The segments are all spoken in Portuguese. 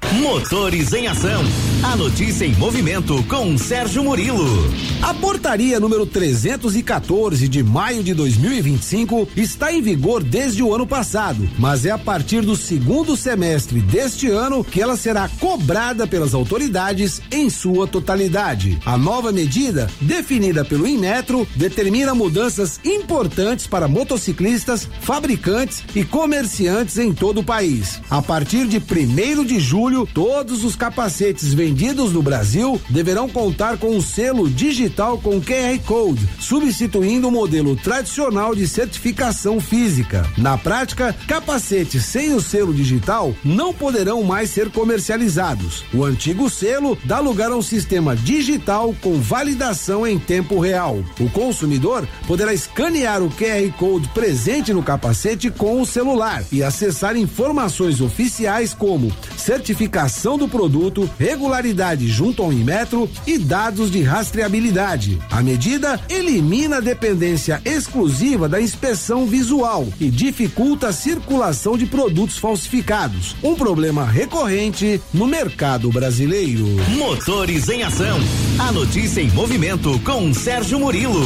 Motores em Ação. A notícia em movimento com Sérgio Murilo. A portaria número 314 de maio de 2025 está em vigor desde o ano passado, mas é a partir do segundo semestre deste ano que ela será cobrada pelas autoridades em sua totalidade. A nova medida, definida pelo Inmetro, determina mudanças importantes para motociclistas, fabricantes e comerciantes em todo o país. A partir de 1º de julho, todos os capacetes vendidos no Brasil deverão contar com um selo digital com QR Code, substituindo o modelo tradicional de certificação física. Na prática, capacetes sem o selo digital não poderão mais ser comercializados. O antigo selo dá lugar a um sistema digital com validação em tempo real. O consumidor poderá escanear o QR Code presente no capacete com o celular e acessar informações oficiais como certificação do produto, regularidade junto ao Inmetro e dados de rastreabilidade. A medida elimina a dependência exclusiva da inspeção visual e dificulta a circulação de produtos falsificados, um problema recorrente no mercado brasileiro. Motores em Ação. A notícia em movimento com Sérgio Murilo.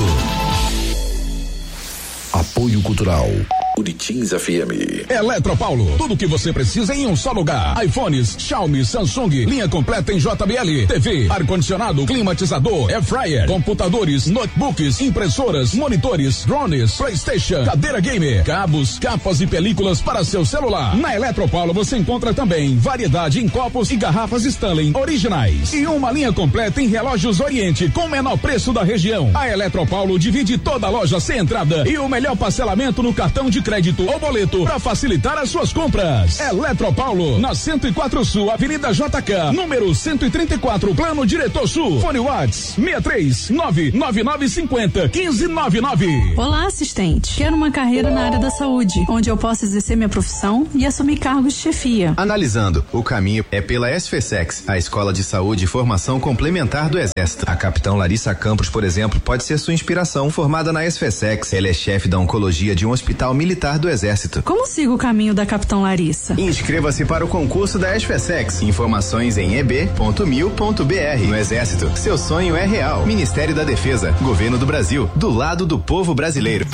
Apoio Cultural Buritins FM. Eletropaulo, tudo que você precisa em um só lugar. iPhones, Xiaomi, Samsung, linha completa em JBL, TV, ar-condicionado, climatizador, air fryer, computadores, notebooks, impressoras, monitores, drones, PlayStation, cadeira gamer, cabos, capas e películas para seu celular. Na Eletropaulo você encontra também variedade em copos e garrafas Stanley originais e uma linha completa em relógios Oriente com o menor preço da região. A Eletropaulo divide toda a loja sem entrada e o melhor parcelamento no cartão de crédito ou boleto para facilitar as suas compras. Eletropaulo, na 104 Sul, Avenida JK, número 134, Plano Diretor Sul. Fone Whats 63999501599. Olá, assistente. Quero uma carreira na área da saúde, onde eu possa exercer minha profissão e assumir cargos de chefia. Analisando, o caminho é pela SFSEX, a Escola de Saúde e Formação Complementar do Exército. A capitão Larissa Campos, por exemplo, pode ser sua inspiração. Formada na SFSEX, ela é chefe da oncologia de um hospital militar do Exército. Como sigo o caminho da capitão Larissa? Inscreva-se para o concurso da SFSEX. Informações em eb.mil.br. No Exército, seu sonho é real. Ministério da Defesa, Governo do Brasil, do lado do povo brasileiro.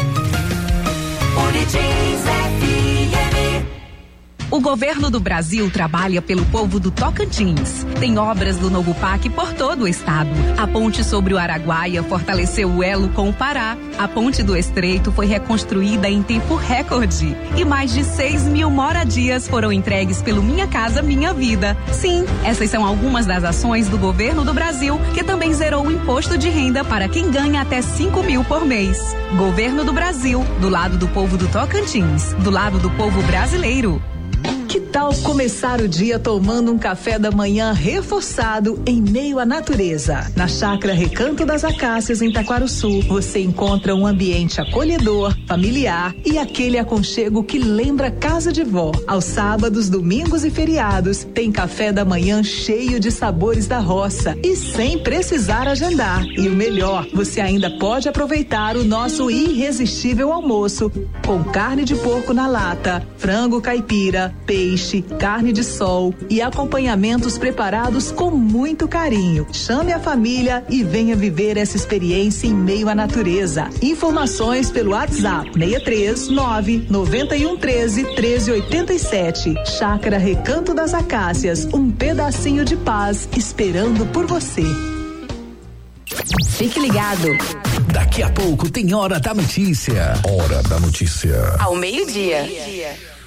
O governo do Brasil trabalha pelo povo do Tocantins. Tem obras do novo PAC por todo o estado. A ponte sobre o Araguaia fortaleceu o elo com o Pará. A ponte do Estreito foi reconstruída em tempo recorde. E mais de 6.000 moradias foram entregues pelo Minha Casa Minha Vida. Sim, essas são algumas das ações do governo do Brasil, que também zerou o imposto de renda para quem ganha até 5.000 por mês. Governo do Brasil, do lado do povo do Tocantins, do lado do povo brasileiro. Que tal começar o dia tomando um café da manhã reforçado em meio à natureza? Na Chácara Recanto das Acácias, em Taquarussu, você encontra um ambiente acolhedor, familiar e aquele aconchego que lembra casa de vó. Aos sábados, domingos e feriados, tem café da manhã cheio de sabores da roça e sem precisar agendar. E o melhor, você ainda pode aproveitar o nosso irresistível almoço com carne de porco na lata, frango caipira, peixe, carne de sol e acompanhamentos preparados com muito carinho. Chame a família e venha viver essa experiência em meio à natureza. Informações pelo WhatsApp 639-9113-1387. Chácara Recanto das Acácias, um pedacinho de paz esperando por você. Fique ligado. Daqui a pouco tem Hora da Notícia. Hora da Notícia. Ao meio-dia.